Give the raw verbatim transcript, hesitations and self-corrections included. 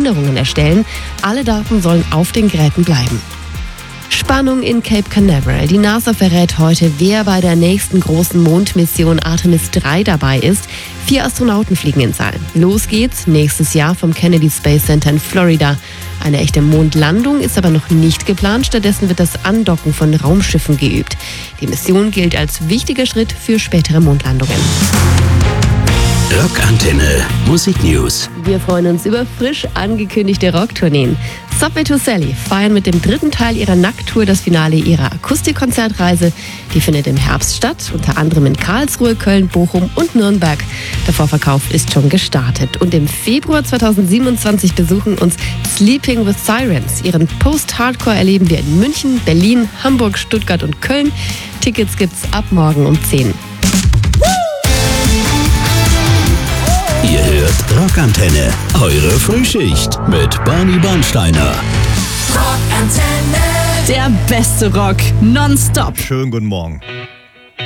Erinnerungen erstellen. Alle Daten sollen auf den Geräten bleiben. Spannung in Cape Canaveral. Die NASA verrät heute, wer bei der nächsten großen Mondmission Artemis drei dabei ist. Vier Astronauten fliegen ins All. Los geht's nächstes Jahr vom Kennedy Space Center in Florida. Eine echte Mondlandung ist aber noch nicht geplant. Stattdessen wird das Andocken von Raumschiffen geübt. Die Mission gilt als wichtiger Schritt für spätere Mondlandungen. Rockantenne Musik News. Wir freuen uns über frisch angekündigte Rocktourneen. Subway to Sally feiern mit dem dritten Teil ihrer Nackttour das Finale ihrer Akustikkonzertreise. Die findet im Herbst statt, unter anderem in Karlsruhe, Köln, Bochum und Nürnberg. Der Vorverkauf ist schon gestartet. Und im Februar zweitausendsiebenundzwanzig besuchen uns Sleeping with Sirens. Ihren Post-Hardcore erleben wir in München, Berlin, Hamburg, Stuttgart und Köln. Tickets gibt's ab morgen um zehn. Ihr hört Rockantenne, eure Frühschicht mit Barney Bernsteiner. Rockantenne. Der beste Rock, nonstop. Schönen guten Morgen.